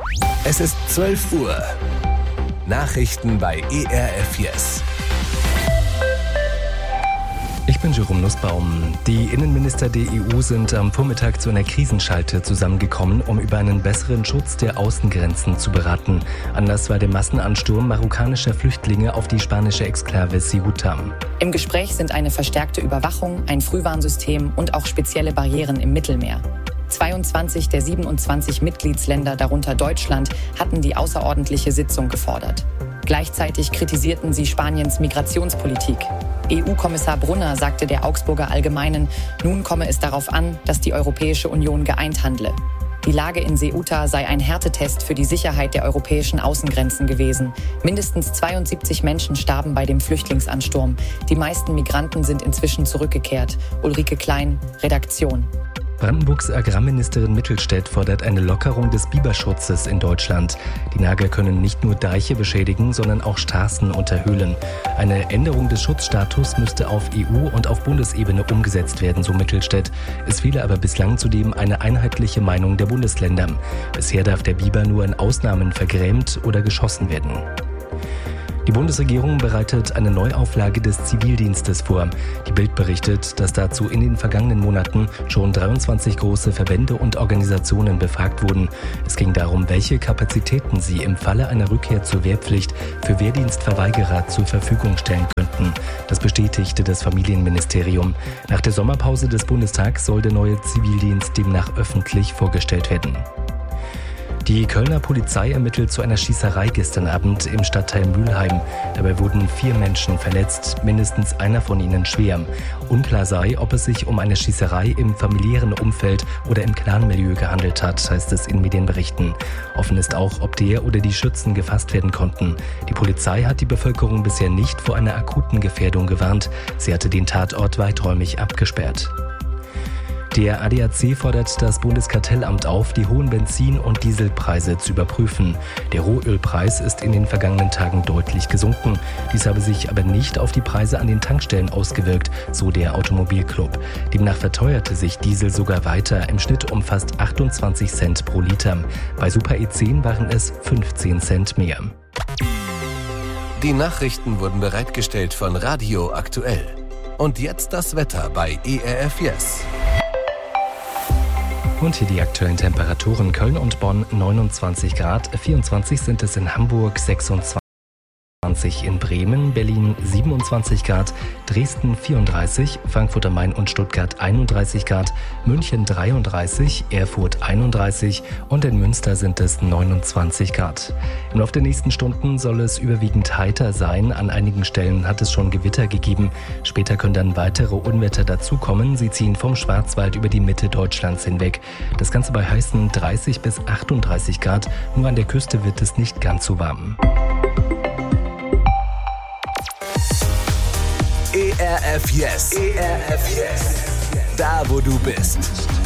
Es ist 12 Uhr. Nachrichten bei ERF Yes. Ich bin Jerome Nussbaum. Die Innenminister der EU sind am Vormittag zu einer Krisenschalte zusammengekommen, um über einen besseren Schutz der Außengrenzen zu beraten. Anlass war der Massenansturm marokkanischer Flüchtlinge auf die spanische Exklave Ceuta. Im Gespräch sind eine verstärkte Überwachung, ein Frühwarnsystem und auch spezielle Barrieren im Mittelmeer. 22 der 27 Mitgliedsländer, darunter Deutschland, hatten die außerordentliche Sitzung gefordert. Gleichzeitig kritisierten sie Spaniens Migrationspolitik. EU-Kommissar Brunner sagte der Augsburger Allgemeinen, nun komme es darauf an, dass die Europäische Union geeint handle. Die Lage in Ceuta sei ein Härtetest für die Sicherheit der europäischen Außengrenzen gewesen. Mindestens 72 Menschen starben bei dem Flüchtlingsansturm. Die meisten Migranten sind inzwischen zurückgekehrt. Ulrike Klein, Redaktion. Brandenburgs Agrarministerin Mittelstädt fordert eine Lockerung des Biberschutzes in Deutschland. Die Nager können nicht nur Deiche beschädigen, sondern auch Straßen unterhöhlen. Eine Änderung des Schutzstatus müsste auf EU- und auf Bundesebene umgesetzt werden, so Mittelstädt. Es fehle aber bislang zudem eine einheitliche Meinung der Bundesländer. Bisher darf der Biber nur in Ausnahmen vergrämt oder geschossen werden. Die Bundesregierung bereitet eine Neuauflage des Zivildienstes vor. Die Bild berichtet, dass dazu in den vergangenen Monaten schon 23 große Verbände und Organisationen befragt wurden. Es ging darum, welche Kapazitäten sie im Falle einer Rückkehr zur Wehrpflicht für Wehrdienstverweigerer zur Verfügung stellen könnten. Das bestätigte das Familienministerium. Nach der Sommerpause des Bundestags soll der neue Zivildienst demnach öffentlich vorgestellt werden. Die Kölner Polizei ermittelt zu einer Schießerei gestern Abend im Stadtteil Mülheim. Dabei wurden 4 Menschen verletzt, mindestens einer von ihnen schwer. Unklar sei, ob es sich um eine Schießerei im familiären Umfeld oder im Clanmilieu gehandelt hat, heißt es in Medienberichten. Offen ist auch, ob der oder die Schützen gefasst werden konnten. Die Polizei hat die Bevölkerung bisher nicht vor einer akuten Gefährdung gewarnt. Sie hatte den Tatort weiträumig abgesperrt. Der ADAC fordert das Bundeskartellamt auf, die hohen Benzin- und Dieselpreise zu überprüfen. Der Rohölpreis ist in den vergangenen Tagen deutlich gesunken. Dies habe sich aber nicht auf die Preise an den Tankstellen ausgewirkt, so der Automobilclub. Demnach verteuerte sich Diesel sogar weiter, im Schnitt um fast 28 Cent pro Liter. Bei Super E10 waren es 15 Cent mehr. Die Nachrichten wurden bereitgestellt von Radio Aktuell. Und jetzt das Wetter bei ERF Yes. Und hier die aktuellen Temperaturen. Köln und Bonn 29 Grad, 24 sind es in Hamburg, 26 in Bremen, Berlin 27 Grad, Dresden 34, Frankfurt am Main und Stuttgart 31 Grad, München 33, Erfurt 31 und in Münster sind es 29 Grad. Im Laufe der nächsten Stunden soll es überwiegend heiter sein. An einigen Stellen hat es schon Gewitter gegeben. Später können dann weitere Unwetter dazukommen. Sie ziehen vom Schwarzwald über die Mitte Deutschlands hinweg. Das Ganze bei heißen 30 bis 38 Grad. Nur an der Küste wird es nicht ganz so warm. ERF Yes. ERF Yes. Da, wo du bist.